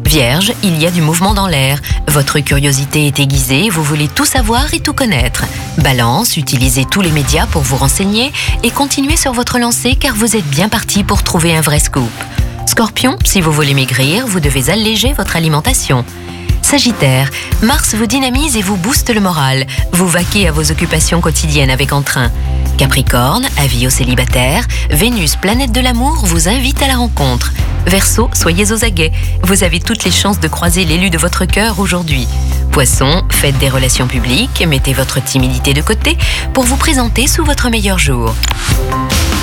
Vierge, il y a du mouvement dans l'air. Votre curiosité est aiguisée, vous voulez tout savoir et tout connaître. Balance, utilisez tous les médias pour vous renseigner et continuez sur votre lancée car vous êtes bien parti pour trouver un vrai scoop. Scorpion, si vous voulez maigrir, vous devez alléger votre alimentation. Sagittaire, Mars vous dynamise et vous booste le moral. Vous vaquez à vos occupations quotidiennes avec entrain. Capricorne, avis aux célibataires, Vénus, planète de l'amour, vous invite à la rencontre. Verseau, soyez aux aguets. Vous avez toutes les chances de croiser l'élu de votre cœur aujourd'hui. Poisson, faites des relations publiques, mettez votre timidité de côté pour vous présenter sous votre meilleur jour.